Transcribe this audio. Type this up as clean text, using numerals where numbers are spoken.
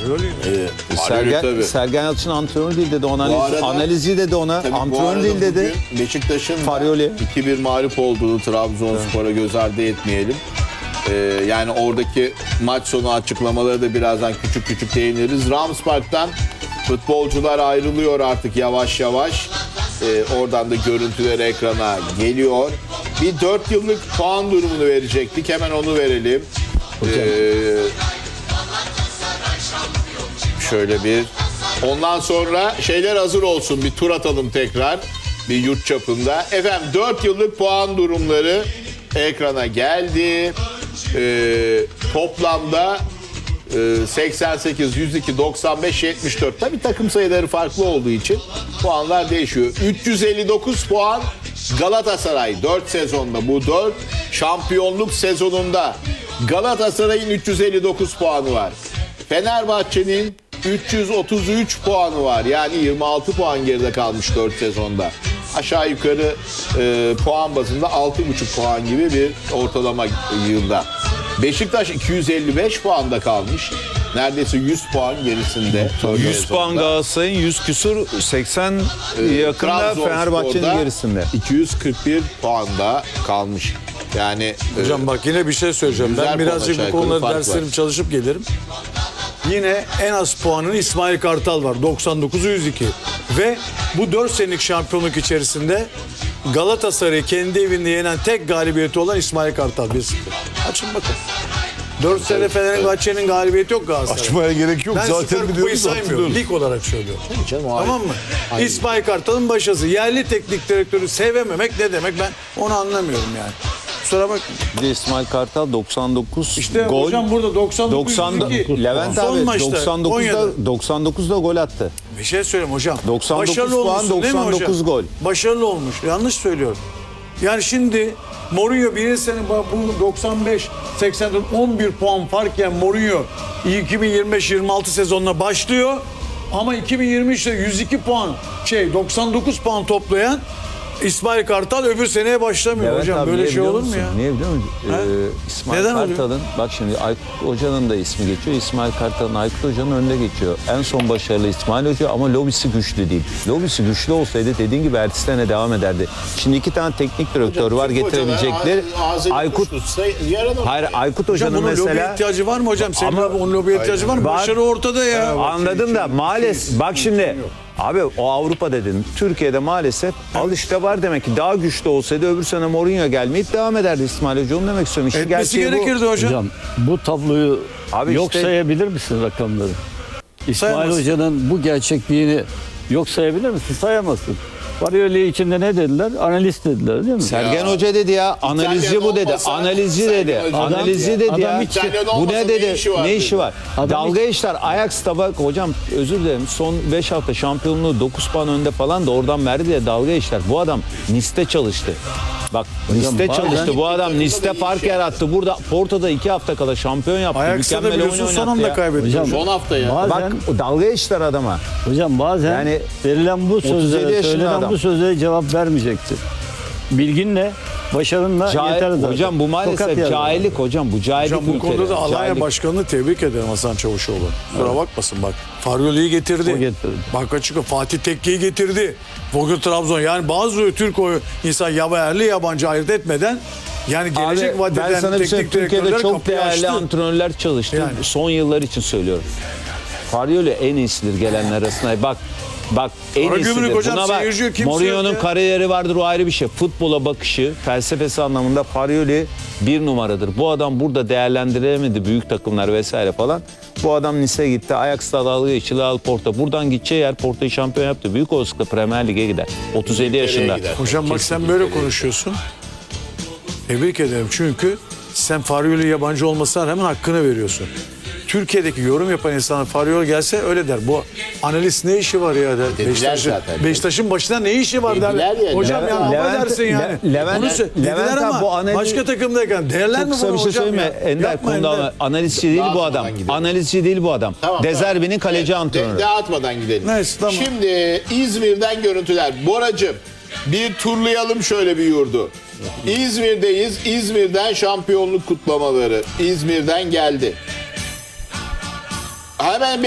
Sergen Yalçın antrenör değil dedi ona. arada, Analizi dedi ona. Antrenör değil dedi. Beşiktaş'ın Farioli 2-1 mağlup olduğu Trabzonspor'a göz ardı etmeyelim. Yani oradaki maç sonu açıklamaları da birazdan küçük küçük değiniriz. Rams Park'tan futbolcular ayrılıyor artık yavaş yavaş. Oradan da görüntüler ekrana geliyor. Bir 4 yıllık puan durumunu verecektik. Hemen onu verelim. Şöyle bir. Ondan sonra şeyler hazır olsun. Bir tur atalım tekrar. Bir yurt çapında. Efendim 4 yıllık puan durumları ekrana geldi. Toplamda 88, 102, 95, 74. Tabii takım sayıları farklı olduğu için puanlar değişiyor. 359 puan Galatasaray 4 sezonda. Bu 4 şampiyonluk sezonunda Galatasaray'ın 359 puanı var. Fenerbahçe'nin 333 puanı var. Yani 26 puan geride kalmış 4 sezonda. Aşağı yukarı puan bazında 6,5 puan gibi bir ortalama yılda. Beşiktaş 255 puanda kalmış. Neredeyse 100 puan gerisinde. 100 puan Galatasaray'ın 100 küsur 80 yakında Fenerbahçe'nin gerisinde. 241 puanda kalmış. Yani hocam bak yine bir şey söyleyeceğim. Ben birazcık bu konuda derslerim çalışıp gelirim. Yine en az puanın İsmail Kartal var. 99'u 102. Ve bu 4 senelik şampiyonluk içerisinde Galatasaray'ı kendi evinde yenen tek galibiyeti olan İsmail Kartal 1-0. Açın bakın. 4 sene Fenerbahçe'nin galibiyeti yok Galatasaray. Açmaya gerek yok. Ben Zaten Süper Kupayı biliyoruz, saymıyorum. Lig olarak söylüyorum. Tamam mı? Aynen. İsmail Kartal'ın başarısı. Yerli teknik direktörü sevememek ne demek ben onu anlamıyorum yani. Kusura bakma. Bir de İsmail Kartal 99 İşte gol. hocam burada 90'da 92. Levent Son abi maçta 99'da gol attı. Bir şey söyleyeyim hocam. 99 Başarılı puan, olmuşsun değil mi 99 hocam? gol. Başarılı olmuş. Yanlış söylüyorum. Yani şimdi Mourinho bir sene bu 95 84 11 puan farkken Mourinho 2025-26 sezonuna başlıyor. Ama 2023'te 102 puan 99 puan toplayan İsmail Kartal öbür seneye başlamıyor Evet hocam. abi, Böyle niye şey biliyor olur mu musun? ya? Niye biliyor musun? İsmail Neden oluyor? Kartal'ın bak şimdi Aykut Hoca'nın da ismi geçiyor. İsmail Kartal'ın Aykut Hoca'nın önünde geçiyor. En son başarılı İsmail Hoca ama lobisi güçlü değil. Lobisi güçlü olsaydı dediğin gibi ertesi sene devam ederdi. Şimdi 2 tane teknik direktör var getirebilecekler. Aykut Hayır Aykut Hocam Hoca'nın bunun lobiye mesela ihtiyacı var mı hocam? Senin Ama- onun lobiye ihtiyacı var mı? Var. Başarı ortada ya. anladım da maalesef bak şimdi abi o Avrupa dedin. Türkiye'de maalesef al işte var demek ki daha güçlü olsaydı öbür sene Mourinho gelmeyip devam ederdi İsmail Hoca. Onu demek istiyorum. İşin Etmesi gerçeği bu. gerekirdi hocam. Hocam bu tabloyu Abi yok işte- sayabilir misin rakamları? İsmail Sayamazsın. Hoca'nın bu gerçekliğini yok sayabilir misin? Sayamazsın. Farioli içinde ne dediler? Analist dediler değil mi? Sergen Hoca dedi ya analizci bu dedi. olmasa Analizci Sergen dedi. Hoca- Analizci dedi Adam ya. hiç- İtalyan Bu olmasa ne dedi? Ne işi dedi. var? Adam Dalga işler. Ajax'ta bak hocam özür dilerim. Son 5 hafta şampiyonluğu 9 puan önde falan da oradan verdi diye dalga işler. Bu adam Nice'te çalıştı. Bak Nice'te bazen- çalıştı. Bu adam Nice'te fark yarattı. Burada Porto'da 2 hafta kala şampiyon yaptı. Ajax'ta da Mükemmel oyun biliyorsun son oynattı anda ya. kaybetti. Hocam, Son hafta ya. bazen, Bak dalga işler adama. hocam bazen Yani verilen bu 37 sözlere, yaşında söylenen adam. bu sözlere cevap vermeyecektir. Bilginle, başarınla yeter zaten. Hocam bu Tokat maalesef yerler. cahillik hocam. Bu cahillik Hocam bu konuda ülkeleri. da Alanya Cahillik. Başkanı'nı tebrik ederim Hasan Çavuşoğlu. Kusura bakmasın bak. Farioli'yi getirdi. O getirdi. Bak açık Fatih Tekke'yi getirdi. Vogel Trabzon. Yani bazı Türk insan yerli yabancı ayırt etmeden yani gelecek Abi, vaat ben eden sana bir şey teknik Türkiye'de direktörler çok kapıyı değerli açtı. antrenörler çalıştı. Yani. Son yıllar için söylüyorum. Farioli en iyisidir gelenler arasında. Bak en Karagümrük iyisidir. hocam, Buna bak. seyirci kimse Mourinho'nun yok ya. kariyeri vardır o ayrı bir şey. Futbola bakışı, felsefesi anlamında Farioli bir numaradır. Bu adam burada değerlendiremedi büyük takımlar vesaire falan. Bu adam Nice'e gitti. Ajax'ta dalga geçti. Al Porto. Buradan gideceği yer Porto'yu şampiyon yaptı. Büyük olasılıkla Premier Lig'e gider. 37 yaşında. gider. Hocam bak sen böyle konuşuyorsun. Tebrik ederim çünkü sen Farioli yabancı olmasına rağmen hakkını veriyorsun. Türkiye'deki yorum yapan insanlar Farioli gelse öyle der. Bu analist ne işi var ya der. Dediler zaten. Beşiktaş'ın başına ne işi var der. Dediler ya. Hocam ya affedersin yani. Dediler abi, ama bu analiz- başka takımdayken değerler Çok mi kısa bunu bir şey hocam söyleyeyim mi? ya? Ender Yapmayın konuda der. analizci değil bu Dağıtmadan adam. gidelim. Analizci değil bu adam. Tamam, Dezerbi'nin kaleci Evet, antrenörü. Dağıtmadan gidelim. Neyse, tamam. Şimdi İzmir'den görüntüler. Boracığım bir turlayalım şöyle bir yurdu. İzmir'deyiz. İzmir'den şampiyonluk kutlamaları. İzmir'den geldi. Hemen